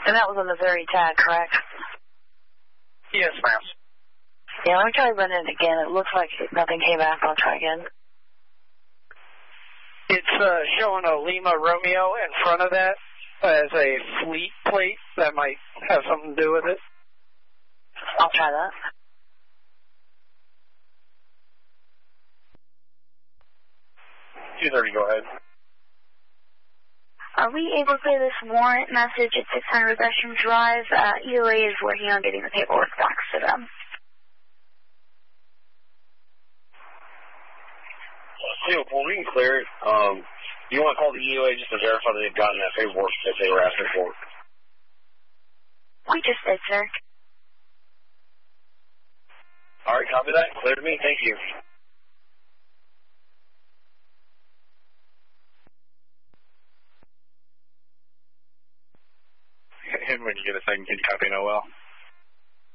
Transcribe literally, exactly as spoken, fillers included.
And that was on the very tag, correct? Yes, ma'am. Yeah, let me try running it again. It looks like nothing came back. I'll try again. It's uh, showing a Lima Romeo in front of that as a fleet plate. That might have something to do with it. I'll try that. two thirty, go ahead. Are we able to play this warrant message at six hundred Gresham Drive? Uh, E O A is working on getting the paperwork back to them. So, well, we can clear it. Um, you want to call the E O A just to verify that they've gotten that paperwork that they were asking for? We just did, sir. All right, copy that. Clear to me. Thank you. And when you get a second, can you copy Noel?